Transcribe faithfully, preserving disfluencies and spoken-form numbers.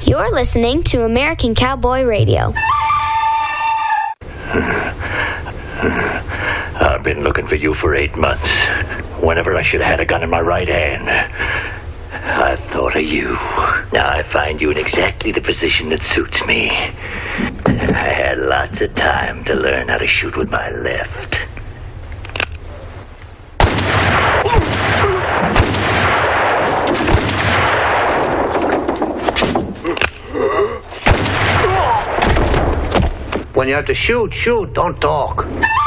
You're listening to American Cowboy Radio. I've been looking for you for eight months. Whenever I should have had a gun in my right hand, I thought of you. Now I find you in exactly the position that suits me. I had lots of time to learn how to shoot with my left. When you have to shoot, shoot, don't talk.